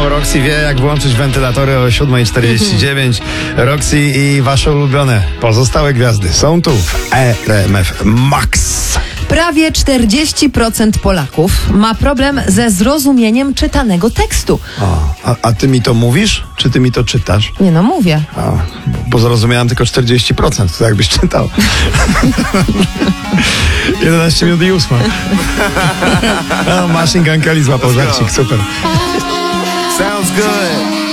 wiadomo, Roxy wie, jak włączyć wentylatory o 7:49. Roxy i wasze ulubione pozostałe gwiazdy są tu w RMF Max. Prawie 40% Polaków ma problem ze zrozumieniem czytanego tekstu. A ty mi to mówisz, czy ty mi to czytasz? Nie no, mówię. Bo zrozumiałem tylko 40%, to jakbyś czytał. 11 minut i 8. Machine Gun Kelly złapał żarcik, super. Sounds good.